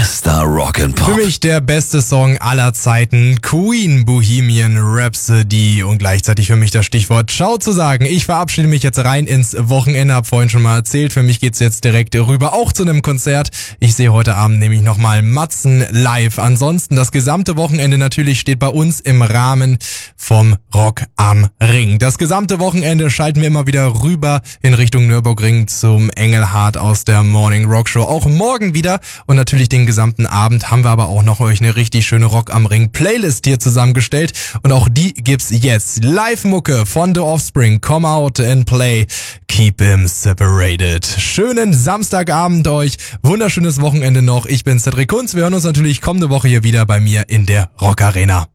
Bester Rock'n'Pop. Für mich der beste Song aller Zeiten, Queen Bohemian Rhapsody, und gleichzeitig für mich das Stichwort Ciao zu sagen. Ich verabschiede mich jetzt rein ins Wochenende, hab vorhin schon mal erzählt, für mich geht's jetzt direkt rüber, auch zu einem Konzert. Ich sehe heute Abend nämlich nochmal Matzen live. Ansonsten das gesamte Wochenende natürlich steht bei uns im Rahmen vom Rock am Ring. Das gesamte Wochenende schalten wir immer wieder rüber in Richtung Nürburgring zum Engelhardt aus der Morning Rock Show. Auch morgen wieder und natürlich den gesamten Abend haben wir aber auch noch euch eine richtig schöne Rock am Ring Playlist hier zusammengestellt und auch die gibt's jetzt. Live-Mucke von The Offspring, Come Out and Play, Keep 'Em Separated. Schönen Samstagabend euch, wunderschönes Wochenende noch. Ich bin Cedric Kunz, wir hören uns natürlich kommende Woche hier wieder bei mir in der Rock Arena.